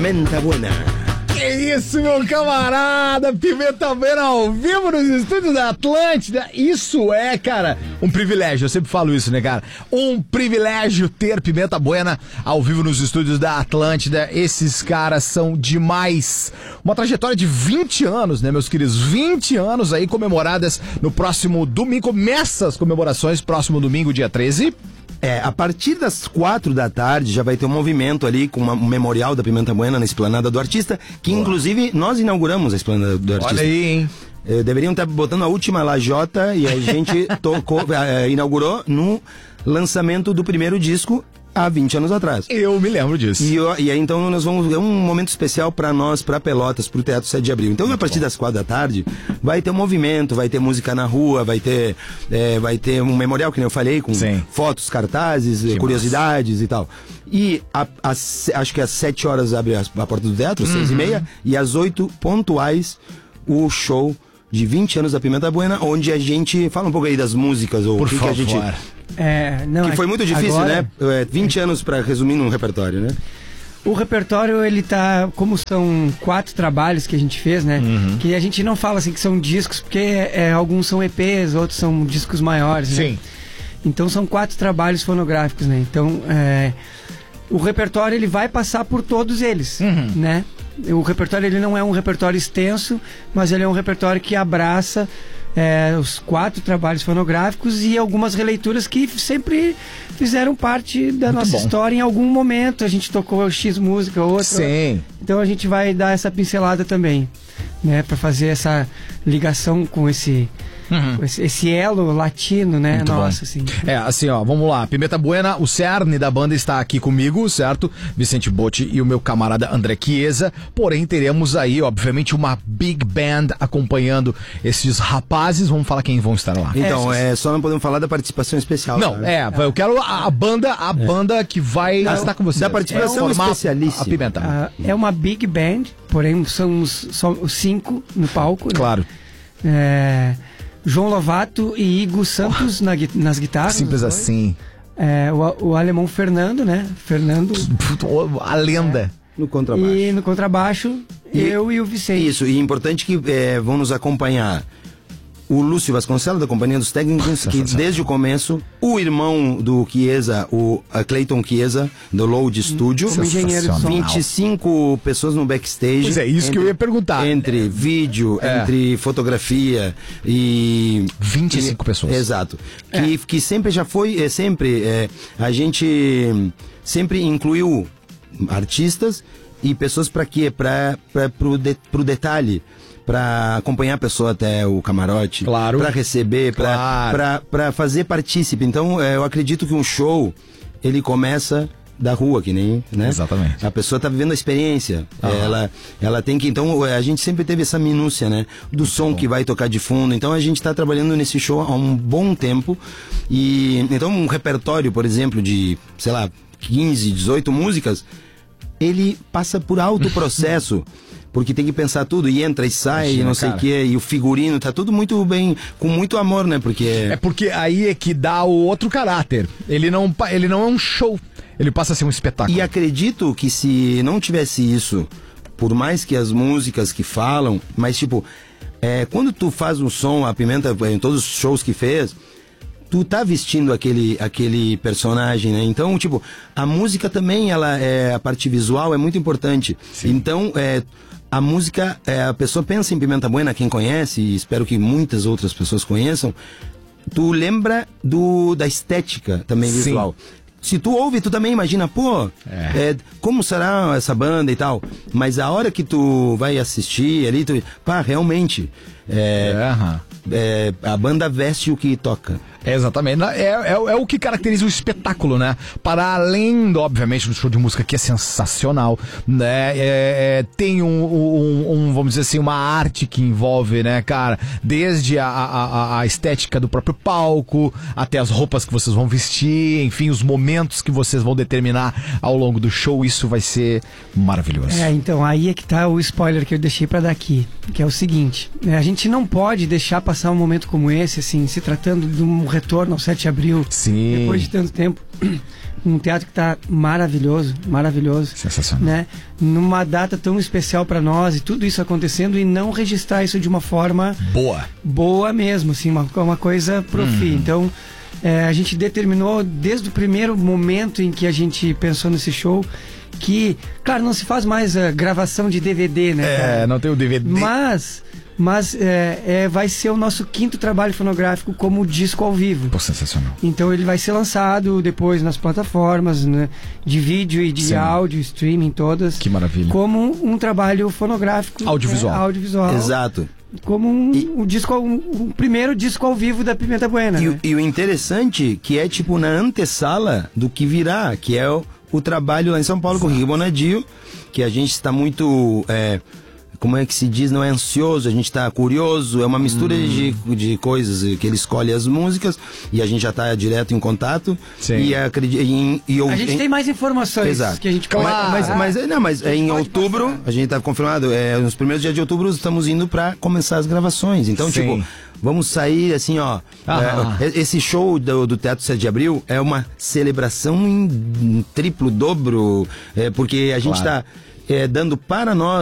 Pimenta Buena. Que isso, meu camarada, Pimenta Buena ao vivo nos estúdios da Atlântida. Isso é, cara, um privilégio, eu sempre falo isso, né, cara? Um privilégio ter Pimenta Buena ao vivo nos estúdios da Atlântida. Esses caras são demais. Uma trajetória de 20 anos, né, meus queridos? 20 anos aí comemoradas no próximo domingo. Começa as comemorações próximo domingo, dia 13. A partir das 4 da tarde já vai ter um movimento ali com um memorial da Pimenta Buena na Esplanada do Artista, que inclusive nós inauguramos a Esplanada do Artista. Olha aí, hein? Deveriam estar botando a última lajota e a gente inaugurou no lançamento do primeiro disco há 20 anos atrás. Eu me lembro disso. E aí então nós vamos... É um momento especial pra nós, pra Pelotas, pro Teatro 7 de Abril. Então a partir das 4 da tarde vai ter um movimento, vai ter música na rua, vai ter um memorial, que nem eu falei, com fotos, cartazes, curiosidades e tal. E acho que às 7 horas abre a porta do teatro, 6h30, e às 8 pontuais o show de 20 anos da Pimenta Buena, onde a gente... Fala um pouco aí das músicas, ou por que favor. Que a gente... que foi muito difícil, agora, né? 20 anos pra resumir num repertório, né? O repertório, ele tá... Como são 4 trabalhos que a gente fez, né? Que a gente não fala assim que são discos, porque alguns são EPs, outros são discos maiores, né? Sim. Então são 4 trabalhos fonográficos, né? Então, o repertório, ele vai passar por todos eles, né? O repertório, ele não é um repertório extenso, mas ele é um repertório que abraça os 4 trabalhos fonográficos e algumas releituras que sempre fizeram parte da nossa história em algum momento. A gente tocou X música, outra. Sim. Então a gente vai dar essa pincelada também, né? Pra fazer essa ligação com esse elo latino, né? Muito Nossa, bom. assim. Assim, ó, vamos lá. Pimenta Buena, o cerne da banda está aqui comigo, certo? Vicente Botti e o meu camarada André Chiesa. Porém, teremos aí, obviamente, uma big band acompanhando esses rapazes. Vamos falar quem vão estar lá. Então, só não podemos falar da participação especial. Não, eu quero a banda que vai estar com vocês. Da participação especialíssima. A Pimenta. É uma big band, porém são só os 5 no palco. Né? Claro. João Lovato e Igor Santos nas guitarras. Simples assim. O alemão Fernando, né? A lenda. No contrabaixo. E no contrabaixo, eu e o Vicente. Isso, e importante que vão nos acompanhar o Lúcio Vasconcelos, da Companhia dos Técnicos, que desde o começo, o irmão do Chiesa, o Clayton Chiesa, do Load Studio, engenheiro de som. 25 pessoas no backstage. Pois é, isso que eu ia perguntar. Entre vídeo, entre fotografia e... 25 pessoas. Exato. Que sempre já foi, a gente sempre incluiu artistas e pessoas para quê? Pro detalhe. Pra acompanhar a pessoa até o camarote, claro, pra receber, pra fazer partícipe. Então, eu acredito que um show, ele começa da rua, que nem, né? Exatamente. A pessoa tá vivendo a experiência. Ela tem que, então, a gente sempre teve essa minúcia, né? Do som que vai tocar de fundo. Então, a gente tá trabalhando nesse show há um bom tempo. E, então, um repertório, por exemplo, de, sei lá, 15, 18 músicas, ele passa por alto processo. Porque tem que pensar tudo, e entra e sai, e não sei o que, e o figurino, tá tudo muito bem, com muito amor, né? Porque aí é que dá o outro caráter. Ele não é um show, ele passa a ser um espetáculo. E acredito que se não tivesse isso, por mais que as músicas que falam, mas tipo, quando tu faz um som, a Pimenta, em todos os shows que fez, tu tá vestindo aquele personagem, né? Então, tipo, a música também, a parte visual é muito importante. Sim. Então, a música, a pessoa pensa em Pimenta Buena, quem conhece, e espero que muitas outras pessoas conheçam, tu lembra da estética também visual. Se tu ouve, tu também imagina, como será essa banda e tal. Mas a hora que tu vai assistir ali, realmente, a banda veste o que toca. Exatamente. É o que caracteriza o espetáculo, né? Para além, obviamente, do show de música, que é sensacional, né? Tem vamos dizer assim, uma arte que envolve, né, cara? Desde a estética do próprio palco, até as roupas que vocês vão vestir, enfim, os momentos que vocês vão determinar ao longo do show. Isso vai ser maravilhoso. Então, aí é que tá o spoiler que eu deixei pra dar aqui, que é o seguinte: a gente não pode deixar passar um momento como esse, assim, se tratando de um retorno ao 7 de abril. Sim. Depois de tanto tempo. Um teatro que está maravilhoso. Sensacional. Né? Numa data tão especial para nós e tudo isso acontecendo e não registrar isso de uma forma boa mesmo, assim, uma coisa profi. Então, a gente determinou desde o primeiro momento em que a gente pensou nesse show que, claro, não se faz mais gravação de DVD, né? Cara? Não tem o DVD. Mas vai ser o nosso 5º trabalho fonográfico como disco ao vivo. Pô, sensacional. Então ele vai ser lançado depois nas plataformas, né, de vídeo e de áudio, streaming todas. Que maravilha. Como um trabalho fonográfico. Audiovisual. Exato. Como um primeiro disco ao vivo da Pimenta Buena. Né? E o interessante que é tipo na antessala do que virá, que é o trabalho lá em São Paulo com o Rick Bonadio, que a gente está muito... como é que se diz? Não é ansioso, a gente tá curioso, é uma mistura de coisas que ele escolhe as músicas e a gente já tá direto em contato. Sim. A gente tem mais informações. Exato. Que a gente mas em outubro, passar. A gente tá confirmado, nos primeiros dias de outubro estamos indo pra começar as gravações. Então, tipo, vamos sair assim, ó. Esse show do Teatro 7 de Abril é uma celebração em triplo, dobro, porque a gente tá dando para nós